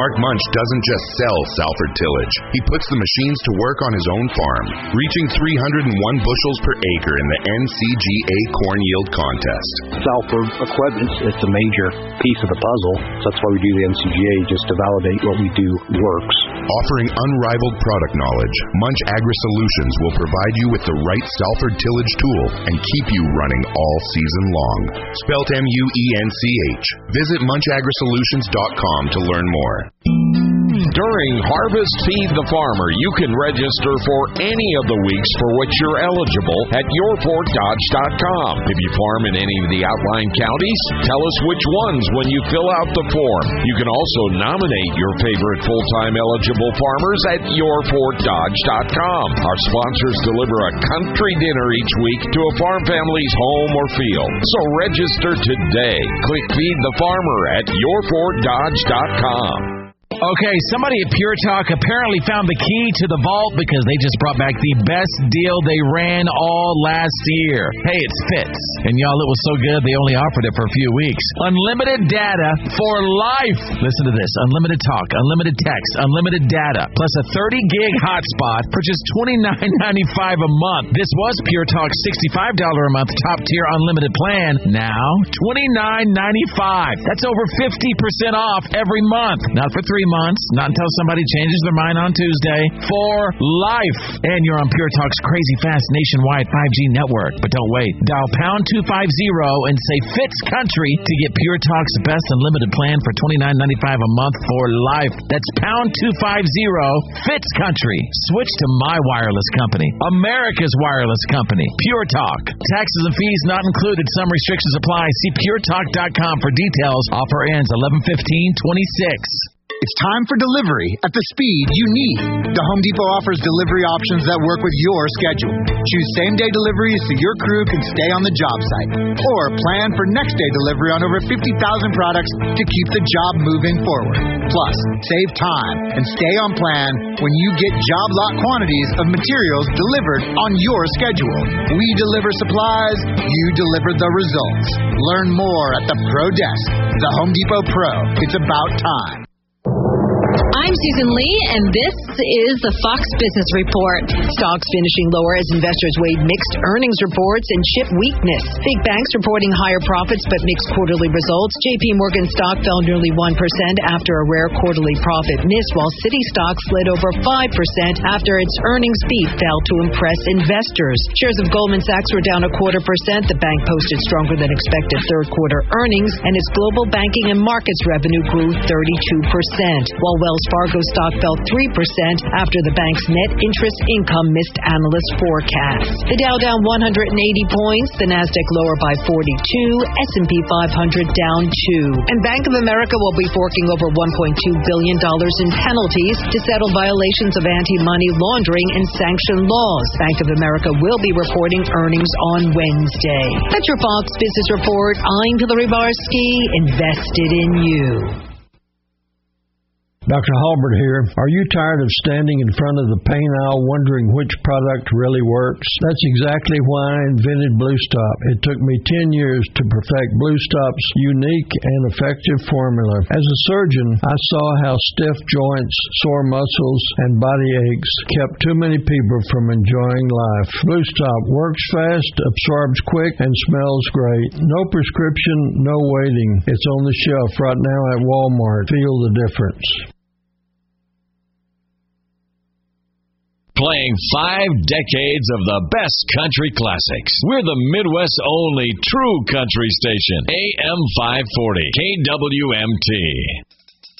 Mark Munch doesn't just sell Salford tillage. He puts the machines to work on his own farm, reaching 301 bushels per acre in the NCGA Corn Yield Contest. Salford equipment, it's a major piece of the puzzle. So that's why we do the NCGA, just to validate what we do works. Offering unrivaled product knowledge, Munch Agri-Solutions will provide you with the right Salford tillage tool and keep you running all season long. Spelt M-U-E-N-C-H. Visit munchagrisolutions.com to learn more. During Harvest Feed the Farmer, you can register for any of the weeks for which you're eligible at yourfortdodge.com. If you farm in any of the outlying counties, tell us which ones when you fill out the form. You can also nominate your favorite full-time eligible farmers at yourfortdodge.com. Our sponsors deliver a country dinner each week to a farm family's home or field. So register today. Click Feed the Farmer at yourfortdodge.com. Okay, somebody at Pure Talk apparently found the key to the vault because they just brought back the best deal they ran all last year. Hey, it's Fitz. And y'all, it was so good they only offered it for a few weeks. Unlimited data for life. Listen to this. Unlimited talk, unlimited text, unlimited data, plus a 30-gig hotspot for just $29.95 a month. This was Pure Talk's $65 a month top-tier unlimited plan. Now, $29.95. That's over 50% off every month. Not for 3 months, not until somebody changes their mind on Tuesday. For life. And you're on Pure Talk's crazy fast nationwide 5G network. But don't wait. Dial pound 250 and say Fitz Country to get Pure Talk's best unlimited plan for $29.95 a month for life. That's pound 250 Fitz Country. Switch to my wireless company, America's wireless company, Pure Talk. Taxes and fees not included. Some restrictions apply. See puretalk.com for details. Offer ends 11/15/26. It's time for delivery at the speed you need. The Home Depot offers delivery options that work with your schedule. Choose same-day deliveries so your crew can stay on the job site. Or plan for next-day delivery on over 50,000 products to keep the job moving forward. Plus, save time and stay on plan when you get job lot quantities of materials delivered on your schedule. We deliver supplies, you deliver the results. Learn more at the Pro Desk. The Home Depot Pro. It's about time. I'm Susan Lee, and this is the Fox Business Report. Stocks finishing lower as investors weighed mixed earnings reports and chip weakness. Big banks reporting higher profits but mixed quarterly results. J.P. Morgan stock fell nearly 1% after a rare quarterly profit miss, while Citi stock slid over 5% after its earnings beat failed to impress investors. Shares of Goldman Sachs were down 0.25%. The bank posted stronger than expected third-quarter earnings, and its global banking and markets revenue grew 32%, while Wells Fargo stock fell 3% after the bank's net interest income missed analyst forecasts. The Dow down 180 points, the Nasdaq lower by 42, S&P 500 down 2. And Bank of America will be forking over $1.2 billion in penalties to settle violations of anti-money laundering and sanction laws. Bank of America will be reporting earnings on Wednesday. That's your Fox Business Report. I'm Hillary Barsky, invested in you. Dr. Halbert here. Are you tired of standing in front of the paint aisle wondering which product really works? That's exactly why I invented Blue Stop. It took me 10 years to perfect Blue Stop's unique and effective formula. As a surgeon, I saw how stiff joints, sore muscles, and body aches kept too many people from enjoying life. Blue Stop works fast, absorbs quick, and smells great. No prescription, no waiting. It's on the shelf right now at Walmart. Feel the difference. Playing 5 decades of the best country classics. We're the Midwest's only true country station. AM 540, KWMT.